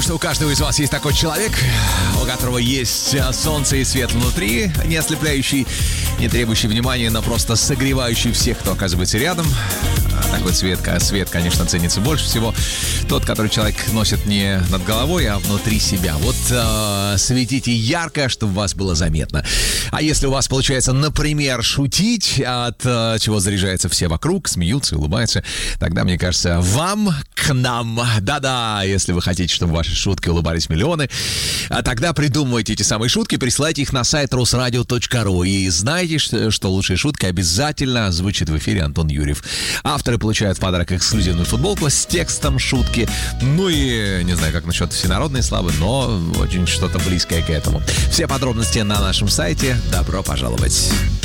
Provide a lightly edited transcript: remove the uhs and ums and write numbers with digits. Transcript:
думаю, что у каждого из вас есть такой человек, у которого есть солнце и свет внутри, не ослепляющий, не требующий внимания, но просто согревающий всех, кто оказывается рядом. Такой свет, конечно, ценится больше всего. Тот, который человек носит не над головой, а внутри себя. Вот светите ярко, чтобы вас было заметно. А если у вас получается, например, шутить, от чего заряжаются все вокруг, смеются, улыбаются, тогда, мне кажется, вам к нам. Да-да, если вы хотите, чтобы ваши шутки улыбались миллионы, тогда придумывайте эти самые шутки, присылайте их на сайт rusradio.ru. И знайте, что лучшая шутка обязательно звучит в эфире. Антон Юрьев. Авторы получают в подарок эксклюзивную футболку с текстом шутки. Ну и не знаю, как насчет всенародной славы, но очень что-то близкое к этому. Все подробности на нашем сайте. Добро пожаловать.